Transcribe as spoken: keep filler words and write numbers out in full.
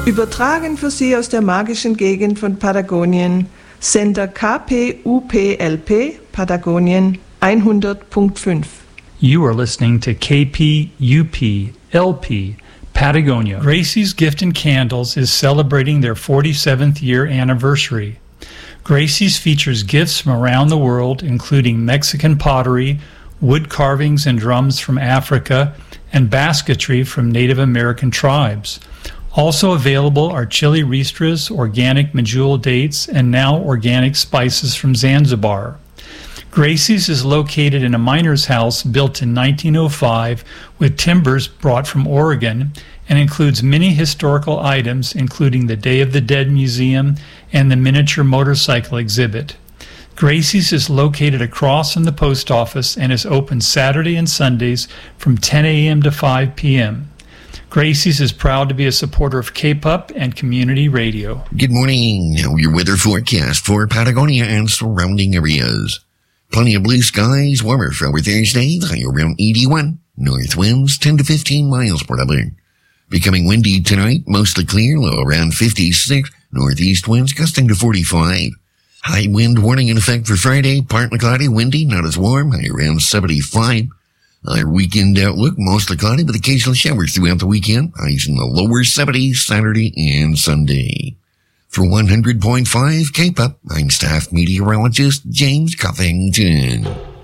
Übertragen für Sie aus der magischen Gegend von Patagonien, Sender K P U P L P, Patagonien hundert Komma fünf. You are listening to K P U P L P, Patagonia. Gracie's Gift and Candles is celebrating their forty-seventh year anniversary. Gracie's features gifts from around the world, including Mexican pottery, wood carvings and drums from Africa, and basketry from Native American tribes. Also available are chili ristras, organic medjool dates, and now organic spices from Zanzibar. Gracie's is located in a miner's house built in nineteen oh five with timbers brought from Oregon and includes many historical items, including the Day of the Dead Museum and the miniature motorcycle exhibit. Gracie's is located across from the post office and is open Saturday and Sundays from ten a.m. to five p.m. Gracie's is proud to be a supporter of K P U P and community radio. Good morning. Now your weather forecast for Patagonia and surrounding areas. Plenty of blue skies, warmer for our Thursday, high around eighty-one. North winds ten to fifteen miles per hour. Becoming windy tonight, mostly clear, low around fifty-six. Northeast winds gusting to forty-five. High wind warning in effect for Friday, partly cloudy, windy, not as warm, high around seventy-five. Our weekend outlook, mostly cloudy with occasional showers throughout the weekend, highs in the lower seventies Saturday and Sunday. For one hundred point five K P U P, I'm staff meteorologist James Cuffington.